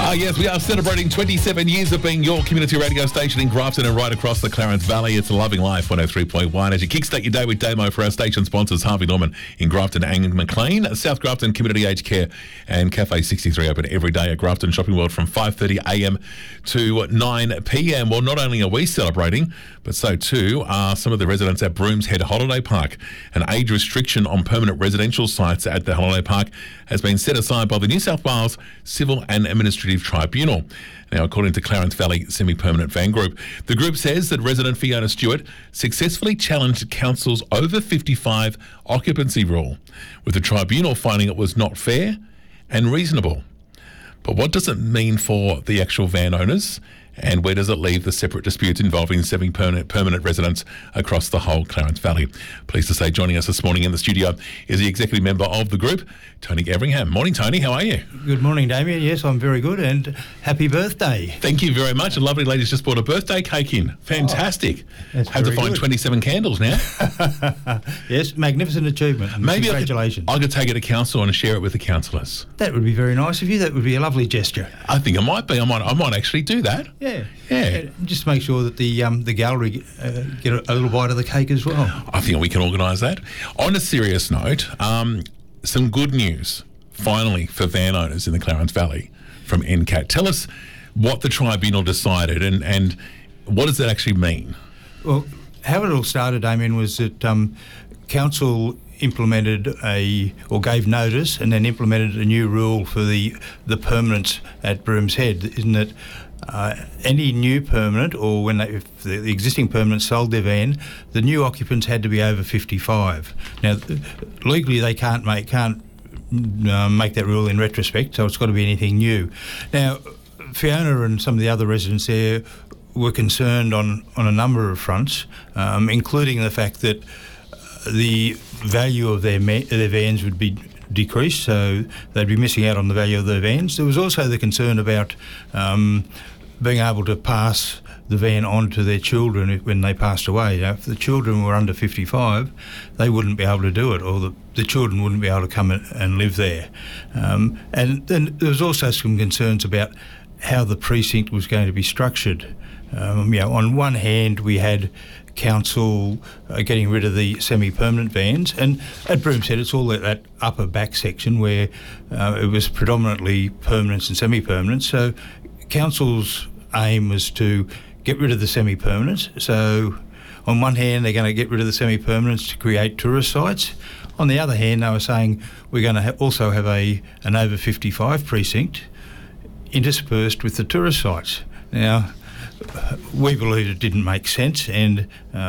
Yes, we are celebrating 27 years of being your community radio station in Grafton and right across the Clarence Valley. It's a Loving Life 103.1 as you kickstart your day with Damo for our station sponsors Harvey Norman in Grafton and Maclean, South Grafton Community Aged Care and Cafe 63 open every day at Grafton Shopping World from 5:30am to 9pm. Well, not only are we celebrating, but so too are some of the residents at Brooms Head Holiday Park. An age restriction on permanent residential sites at the holiday park has been set aside by the New South Wales Civil and Administrative Tribunal. Now, according to Clarence Valley Semi-Permanent Van Group, the group says that resident Fiona Stewart successfully challenged Council's over 55 occupancy rule, with the tribunal finding it was not fair and reasonable. But what does it mean for the actual van owners? And where does it leave the separate disputes involving permanent residents across the whole Clarence Valley? Pleased to say joining us this morning in the studio is the executive member of the group, Tony Everingham. Morning, Tony. How are you? Good morning, Damien. Yes, I'm very good, and happy birthday. Thank you very much. A lovely lady's just brought a birthday cake in. Fantastic. Have to find 27 candles now. Yes, magnificent achievement. Maybe congratulations. I could take it to council and share it with the councillors. That would be very nice of you. That would be a lovely gesture. I think it might be. I might actually do that. Yeah. Just make sure that the gallery get a little bite of the cake as well. I think we can organise that. On a serious note, some good news, finally, for van owners in the Clarence Valley from NCAT. Tell us what the tribunal decided and what does that actually mean? Well, how it all started, Damien, was that Council implemented gave notice and then implemented a new rule for the permanents at Brooms Head, isn't it? Any new permanent, or if the existing permanent sold their van, the new occupants had to be over 55. Now, legally they can't make that rule in retrospect, so it's got to be anything new. Now, Fiona and some of the other residents there were concerned on a number of fronts, including the fact that the value of their vans would be decreased, so they'd be missing out on the value of their vans. There was also the concern about being able to pass the van on to their children when they passed away. If the children were under 55, they wouldn't be able to do it, or the children wouldn't be able to come and live there. And then there was also some concerns about how the precinct was going to be structured. On one hand, we had Council getting rid of the semi-permanent vans, and at Brooms Head it's all that upper back section where it was predominantly permanents and semi-permanents. So Council's aim was to get rid of the semi-permanents. So on one hand they're going to get rid of the semi-permanents to create tourist sites. On the other hand, they were saying we're going to also have an over 55 precinct interspersed with the tourist sites. Now, we believed it didn't make sense, and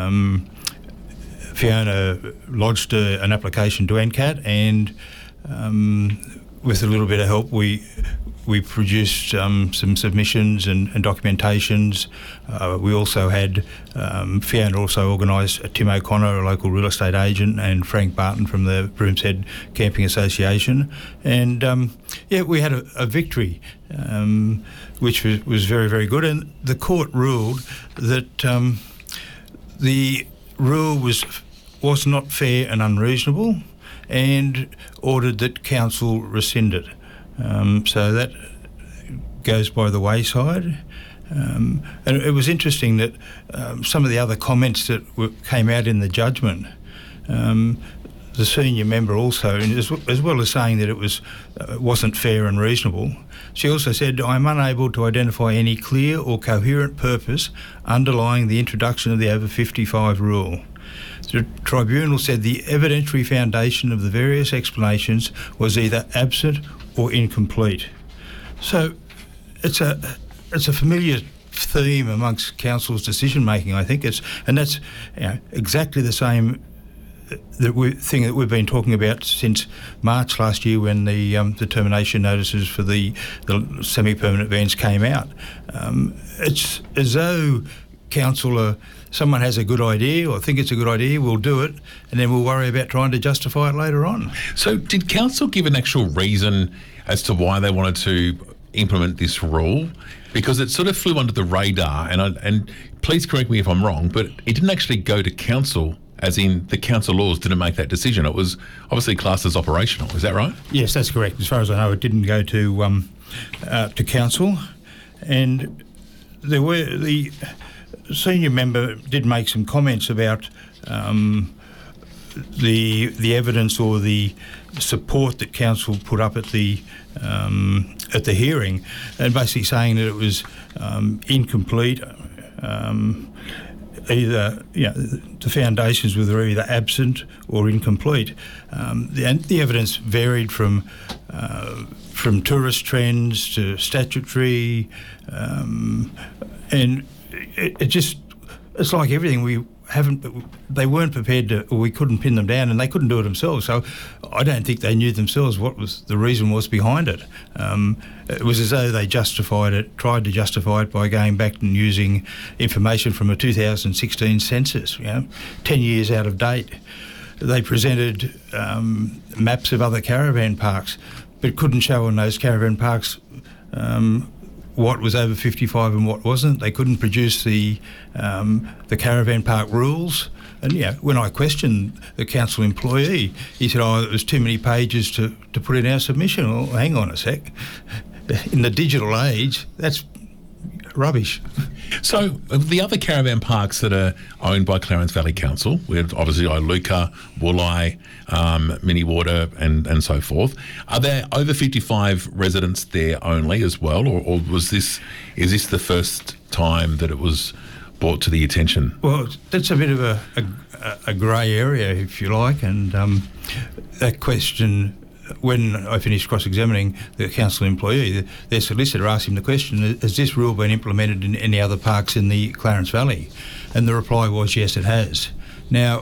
Fiona lodged an application to NCAT, and with a little bit of help we produced some submissions and documentations. We also had Fiona also organised Tim O'Connor, a local real estate agent, and Frank Barton from the Brooms Head Camping Association, and we had a victory, which was very, very good. And the court ruled that the rule was not fair and unreasonable, and ordered that Council rescind it. So that goes by the wayside. And it was interesting that some of the other comments that came out in the judgment, the senior member also, as well as saying that it wasn't fair and reasonable, she also said, "I'm unable to identify any clear or coherent purpose underlying the introduction of the over 55 rule. The tribunal said the evidentiary foundation of the various explanations was either absent or incomplete." So it's a familiar theme amongst Council's decision making, I think. That's exactly the same thing that we've been talking about since March last year, when the termination notices for the semi-permanent vans came out. It's as though Council someone has a good idea or think it's a good idea, we'll do it, and then we'll worry about trying to justify it later on. So did Council give an actual reason as to why they wanted to implement this rule? Because it sort of flew under the radar, and please correct me if I'm wrong, but it didn't actually go to Council as in the council laws didn't make that decision. It was obviously classed as operational. Is that right? Yes, that's correct. As far as I know, it didn't go to council, and the senior member did make some comments about the evidence or the support that council put up at the hearing, and basically saying that it was incomplete. Either the foundations were either absent or incomplete. And the evidence varied from tourist trends to statutory, and it's like everything. They weren't prepared to, or we couldn't pin them down, and they couldn't do it themselves. So I don't think they knew themselves what was the reason was behind it. It was as though they tried to justify it by going back and using information from a 2016 census, 10 years out of date. They presented maps of other caravan parks, but couldn't show on those caravan parks what was over 55 and what wasn't. They couldn't produce the caravan park rules. And when I questioned the council employee, he said, it was too many pages to put in our submission. Well, hang on a sec. In the digital age, that's rubbish. So the other caravan parks that are owned by Clarence Valley Council, we have obviously Iluka, Woolai, Minnewater and so forth. Are there over 55 residents there only as well, or is this the first time that it was brought to the attention? Well, that's a bit of a grey area, if you like, and that question, when I finished cross-examining the council employee, their solicitor asked him the question, has this rule been implemented in any other parks in the Clarence Valley? And the reply was, yes, it has. Now,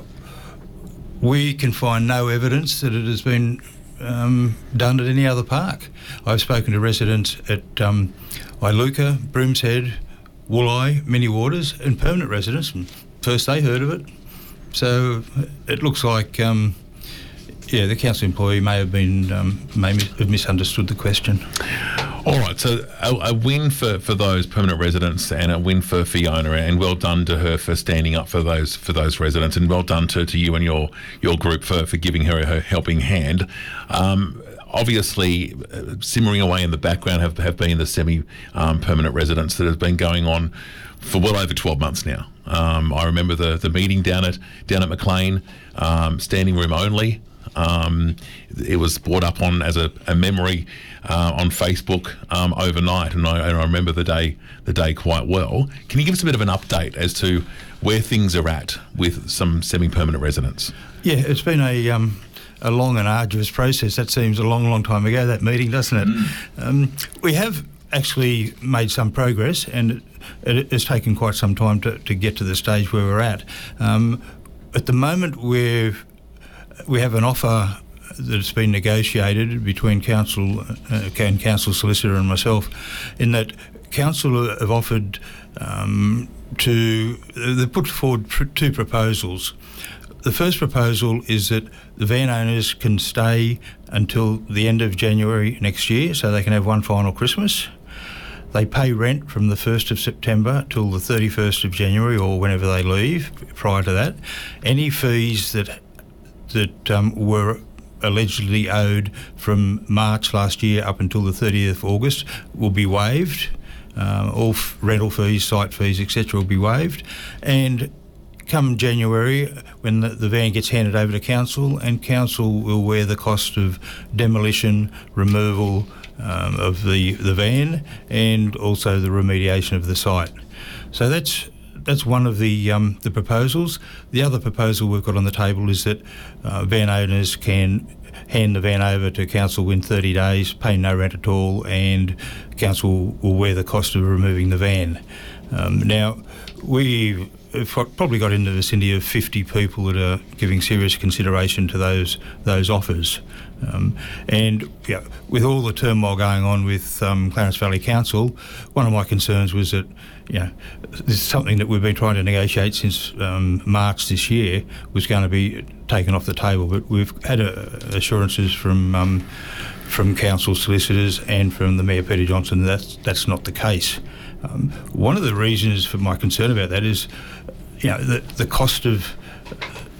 we can find no evidence that it has been done at any other park. I've spoken to residents at Iluka, Brooms Head, Woolai, Many Waters, and permanent residents. And first they heard of it. So it looks like the council employee may have misunderstood the question. All right, so a win for those permanent residents and a win for Fiona, and well done to her for standing up for those residents, and well done to you and your group for giving her a helping hand. Obviously, simmering away in the background have been the semi-permanent residents that have been going on for well over 12 months now. I remember the meeting down at Maclean, standing room only. It was brought up on as a memory on Facebook overnight, and I remember the day quite well. Can you give us a bit of an update as to where things are at with some semi-permanent residents? Yeah, it's been a long and arduous process. That seems a long time ago, that meeting, doesn't it? We have actually made some progress, and it has taken quite some time to get to the stage where we're at. At the moment, we have an offer that's been negotiated between council and council solicitor and myself, in that council have offered they've put forward two proposals. The first proposal is that the van owners can stay until the end of January next year, so they can have one final Christmas. They pay rent from the 1st of September till the 31st of January, or whenever they leave. Prior to that, any fees that were allegedly owed from March last year up until the 30th of August will be waived. All rental fees, site fees, etc. will be waived. And come January, when the van gets handed over to council, and council will wear the cost of demolition, removal of the van, and also the remediation of the site. So that's one of the proposals. The other proposal we've got on the table is that van owners can hand the van over to council in 30 days, pay no rent at all, and council will wear the cost of removing the van. Now, we've probably got in the vicinity of 50 people that are giving serious consideration to those offers. And with all the turmoil going on with Clarence Valley Council, one of my concerns was that this is something that we've been trying to negotiate since March this year was going to be taken off the table, but we've had assurances from council solicitors and from the Mayor Peter Johnson that's not the case. One of the reasons for my concern about that is the cost of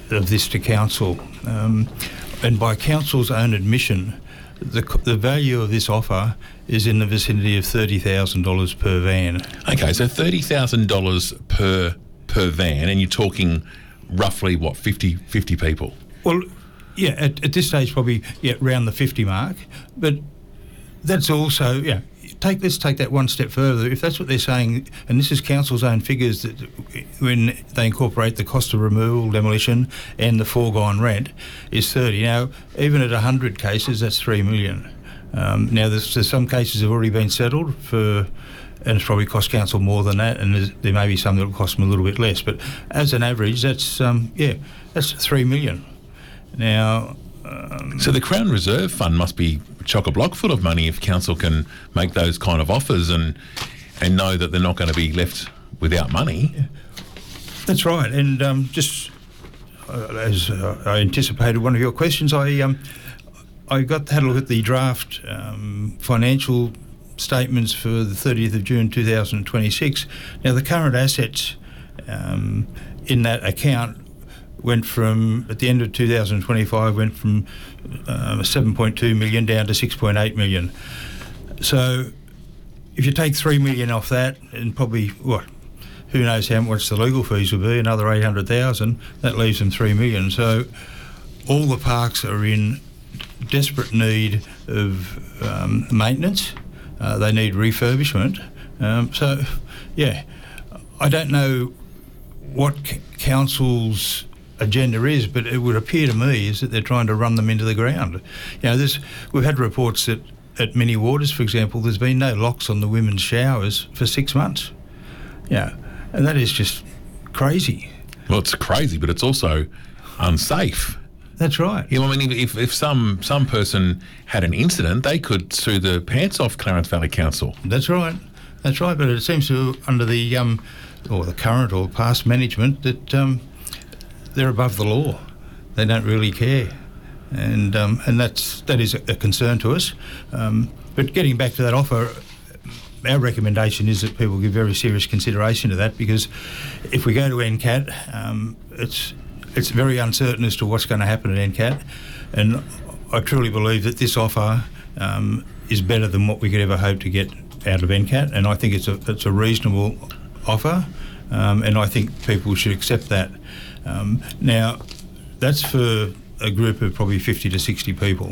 of this to council, and by council's own admission, the value of this offer is in the vicinity of $30,000 per van. Okay, so $30,000 per van, and you're talking roughly, what, 50 people? Well, yeah, at this stage probably around the 50 mark, but that's also, let's take that one step further. If that's what they're saying, and this is council's own figures, that when they incorporate the cost of removal, demolition and the foregone rent is 30. Now, even at 100 cases, that's $3 million. Now, there's some cases have already been settled and it's probably cost council more than that, and there may be some that will cost them a little bit less. But as an average, that's $3 million. Now, so the Crown Reserve Fund must be chock-a-block full of money if council can make those kind of offers and know that they're not going to be left without money. Yeah. That's right. And just as I anticipated one of your questions, I had a look at the draft financial statements for the 30th of June 2026. Now, the current assets in that account went from, at the end of 2025, went from 7.2 million down to 6.8 million. So if you take 3 million off that, and probably, who knows how much the legal fees will be, another 800,000, that leaves them 3 million. So all the parks are in desperate need of maintenance. They need refurbishment. I don't know what council's agenda is, but it would appear to me is that they're trying to run them into the ground. We've had reports that at many waters, for example, there's been no locks on the women's showers for 6 months. And that is just crazy. Well, it's crazy, but it's also unsafe. That's right. If some person had an incident, they could sue the pants off Clarence Valley Council. That's right. But it seems to, under the current or past management, that they're above the law. They don't really care, and that is a concern to us. But getting back to that offer, our recommendation is that people give very serious consideration to that, because if we go to NCAT, it's very uncertain as to what's going to happen at NCAT, and I truly believe that this offer is better than what we could ever hope to get out of NCAT, and I think it's a reasonable offer, and I think people should accept that. Now, that's for a group of probably 50 to 60 people.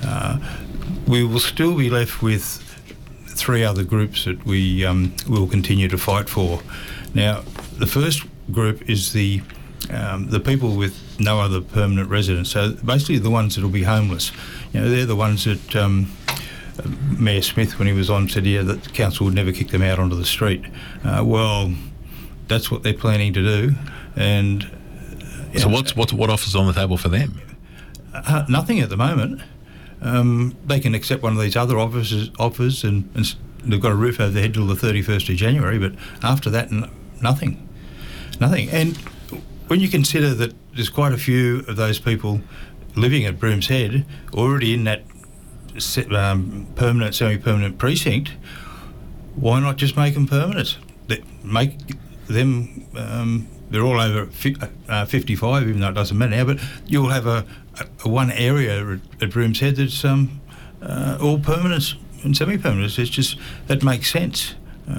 We will still be left with 3 other groups that we will continue to fight for. Now, the first group is the people with no other permanent residence. So basically the ones that will be homeless. They're the ones that Mayor Smith, when he was on, said that the council would never kick them out onto the street. Well, that's what they're planning to do. And so what offers on the table for them? Nothing at the moment. They can accept one of these other offers and they've got a roof over their head till the 31st of January, but after that, nothing. And when you consider that there's quite a few of those people living at Brooms Head already in that permanent, semi-permanent precinct, why not just make them permanent? Make them... they're all over 55, even though it doesn't matter now, but you'll have a one area at Brooms Head that's all permanent and semi-permanent. It's just, that makes sense.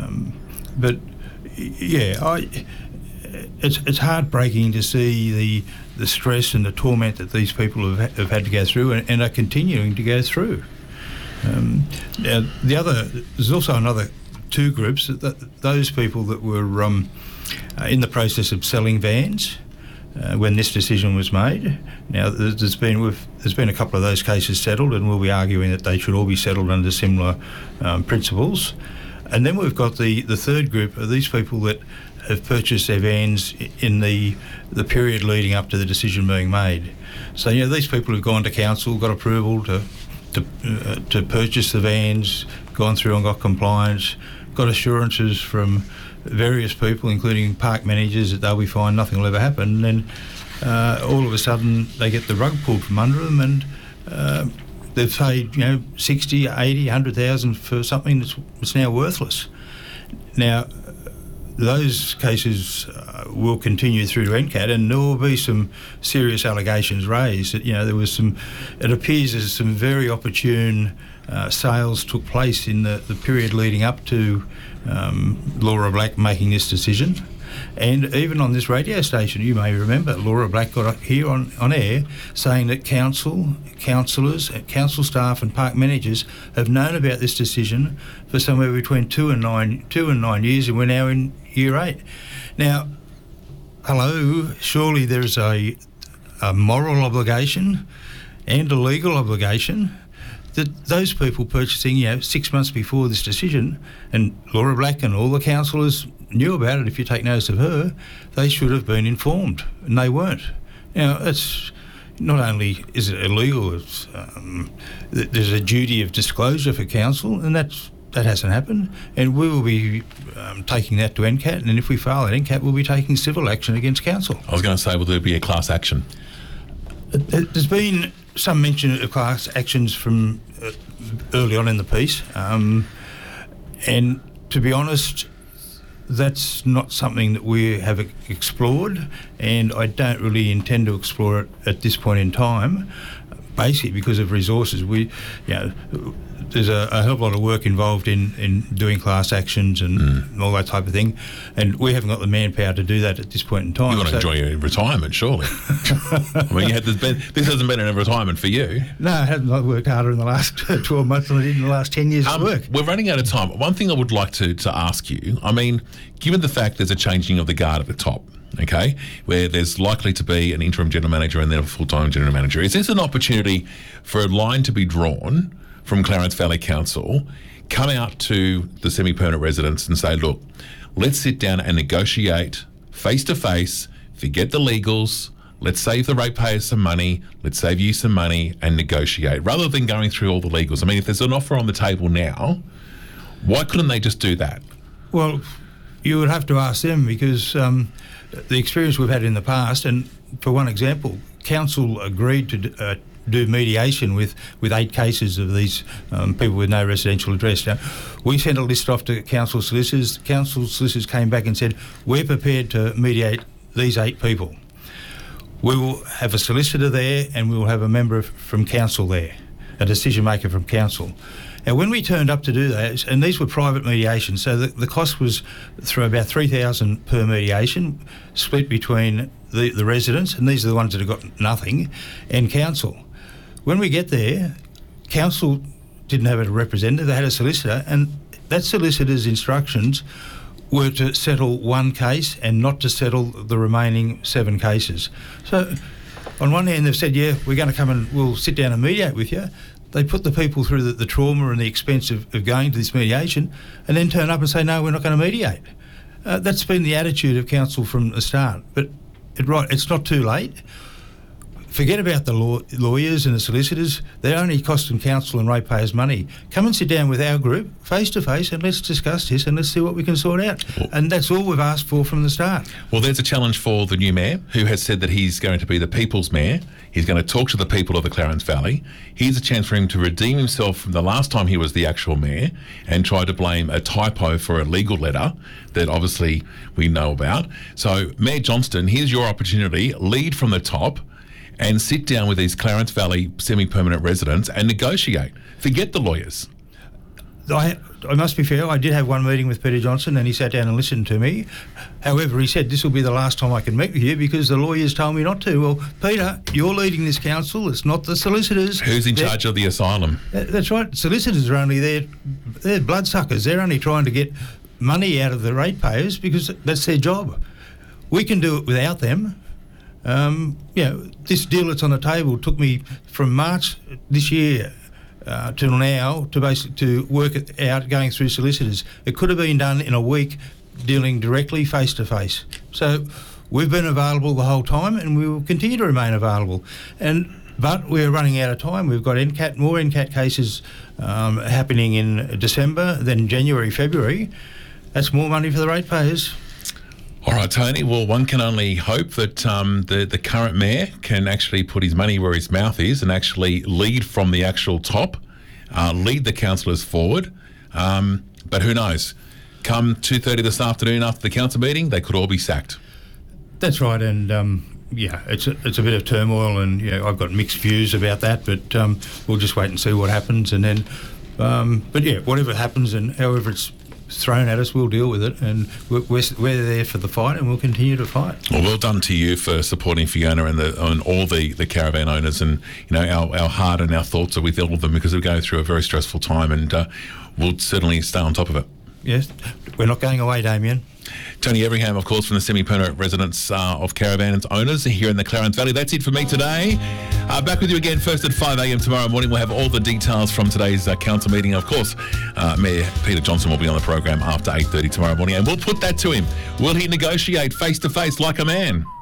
It's heartbreaking to see the stress and the torment that these people have had to go through and are continuing to go through. There's also another 2 groups, those people that were in the process of selling vans when this decision was made. Now, there's been a couple of those cases settled, and we'll be arguing that they should all be settled under similar principles. And then we've got the third group of these people that have purchased their vans in the period leading up to the decision being made. So, these people have gone to council, got approval to purchase the vans, gone through and got compliance, got assurances from various people, including park managers, that they'll be fine, nothing will ever happen. And then all of a sudden they get the rug pulled from under them, and they've paid 60, 80, 100,000 for something that's now worthless. Now, those cases will continue through to NCAT, and there will be some serious allegations raised. There was it appears there's some very opportune sales took place in the period leading up to Laura Black making this decision. And even on this radio station, you may remember, Laura Black got here on air saying that councillors, council staff and park managers have known about this decision for somewhere between 2 and 9 years, and we're now in year 8. Now, hello, surely there's a moral obligation and a legal obligation that those people purchasing 6 months before this decision, and Laura Black and all the councillors knew about it, if you take notice of her, they should have been informed, and they weren't. Now, it's not only is it illegal, it's, there's a duty of disclosure for council, and that hasn't happened, and we will be taking that to NCAT, and if we fail at NCAT, we'll be taking civil action against council. I was going to say, will there be a class action? There's been some mention of class actions from early on in the piece, and to be honest, that's not something that we have explored, and I don't really intend to explore it at this point in time, basically because of resources. There's a hell of a lot of work involved in doing class actions and all that type of thing, and we haven't got the manpower to do that at this point in time. You've got to enjoy your retirement, surely. I mean, this hasn't been a retirement for you. No, I haven't. I've worked harder in the last 12 months than I did in the last 10 years of work. We're running out of time. One thing I would like to ask you, I mean, given the fact there's a changing of the guard at the top, okay, where there's likely to be an interim general manager and then a full-time general manager, is this an opportunity for a line to be drawn from Clarence Valley Council, come out to the semi-permanent residents and say, look, let's sit down and negotiate face-to-face, forget the legals, let's save the ratepayers some money, let's save you some money and negotiate, rather than going through all the legals. I mean, if there's an offer on the table now, why couldn't they just do that? Well, you would have to ask them, because the experience we've had in the past, and for one example, council agreed to do mediation with 8 cases of these people with no residential address. Now, we sent a list off to council solicitors. Council solicitors came back and said, we're prepared to mediate these 8 people. We will have a solicitor there, and we will have a member from council there, a decision maker from council. Now, when we turned up to do that, and these were private mediations, so the cost was through about $3,000 per mediation, split between the residents, and these are the ones that have got nothing, and council. When we get there, council didn't have a representative, they had a solicitor, and that solicitor's instructions were to settle one case and not to settle the remaining 7 cases. So on one hand, they've said, yeah, we're going to come and we'll sit down and mediate with you. They put the people through the trauma and the expense of going to this mediation, and then turn up and say, no, we're not going to mediate. That's been the attitude of council from the start. But it's not too late. Forget about the lawyers and the solicitors. They're only costing council and ratepayers money. Come and sit down with our group face to face and let's discuss this and let's see what we can sort out. And that's all we've asked for from the start. Well, there's a challenge for the new mayor, who has said that he's going to be the people's mayor. He's going to talk to the people of the Clarence Valley. Here's a chance for him to redeem himself from the last time he was the actual mayor and try to blame a typo for a legal letter that obviously we know about. So, Mayor Johnston, here's your opportunity. Lead from the top and sit down with these Clarence Valley semi-permanent residents and negotiate. Forget the lawyers. I must be fair, I did have one meeting with Peter Johnston and he sat down and listened to me. However, he said, this will be the last time I can meet with you because the lawyers told me not to. Well, Peter, you're leading this council, it's not the solicitors. Who's in charge of the asylum? That's right. Solicitors are only there, they're bloodsuckers. They're only trying to get money out of the ratepayers because that's their job. We can do it without them. This deal that's on the table took me from March this year till now to work it out going through solicitors. It could have been done in a week dealing directly face to face. So we've been available the whole time and we will continue to remain available. But we're running out of time. We've got more NCAT cases happening in December than January, February. That's more money for the ratepayers. All right, Tony. Well, one can only hope that the current mayor can actually put his money where his mouth is and actually lead from the actual top, lead the councillors forward. But who knows? come 2:30 this afternoon after the council meeting, they could all be sacked. That's right, and it's a bit of turmoil, and I've got mixed views about that, but we'll just wait and see what happens, and then, whatever happens and however it's thrown at us, we'll deal with it, and we're there for the fight, and we'll continue to fight. Well done to you for supporting Fiona and all the caravan owners, and our heart and our thoughts are with all of them because we go through a very stressful time, and we'll certainly stay on top of it. Yes, we're not going away, Damien. Tony Everingham, of course, from the semi-permanent residents of caravans owners here in the Clarence Valley. That's it for me today. Back with you again first at 5 a.m. tomorrow morning. We'll have all the details from today's council meeting. Of course, Mayor Peter Johnson will be on the program after 8:30 tomorrow morning, and we'll put that to him. Will he negotiate face-to-face like a man?